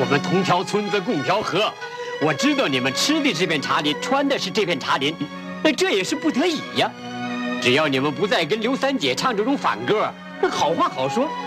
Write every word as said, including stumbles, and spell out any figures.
我们同条村子共条河。我知道你们吃的这片茶林，穿的是这片茶林，那这也是不得已呀。只要你们不再跟刘三姐唱这种反歌，那好话好说，